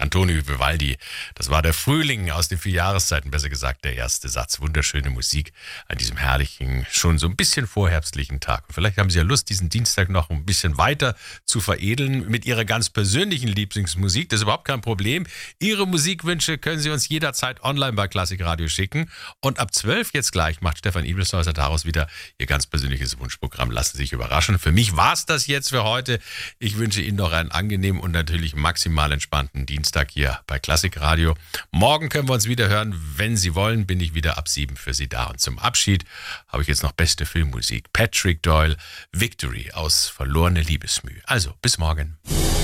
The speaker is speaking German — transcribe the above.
Antonio Vivaldi, das war der Frühling aus den 4 Jahreszeiten, besser gesagt der erste Satz. Wunderschöne Musik an diesem herrlichen, schon so ein bisschen vorherbstlichen Tag. Und vielleicht haben Sie ja Lust, diesen Dienstag noch ein bisschen weiter zu veredeln mit Ihrer ganz persönlichen Lieblingsmusik. Das ist überhaupt kein Problem. Ihre Musikwünsche können Sie uns jederzeit online bei Klassik Radio schicken. Und ab 12 jetzt gleich macht Stefan Ibelshäuser daraus wieder Ihr ganz persönliches Wunschprogramm. Lassen Sie sich überraschen. Für mich war es das jetzt für heute. Ich wünsche Ihnen noch einen angenehmen und natürlich maximal entspannten Dienstag hier bei Klassik Radio. Morgen können wir uns wieder hören. Wenn Sie wollen, bin ich wieder ab 7 für Sie da. Und zum Abschied habe ich jetzt noch beste Filmmusik. Patrick Doyle, Victory aus Verlorene Liebesmüh. Also, bis morgen.